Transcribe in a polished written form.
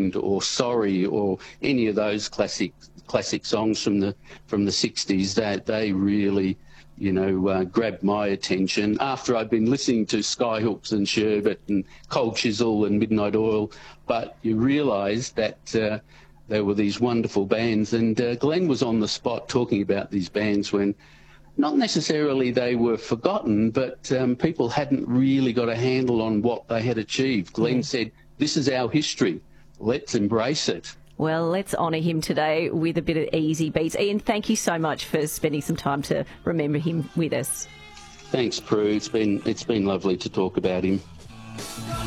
Mind or Sorry or any of those classic songs from the 60s, that they really, grabbed my attention. After I'd been listening to Skyhooks and Sherbet and Cold Chisel and Midnight Oil, but you realise that there were these wonderful bands, and Glenn was on the spot talking about these bands when not necessarily they were forgotten, but people hadn't really got a handle on what they had achieved. Glenn said, "This is our history. Let's embrace it." Well, let's honour him today with a bit of Easy Beats. Ian, thank you so much for spending some time to remember him with us. Thanks, Prue. It's been lovely to talk about him.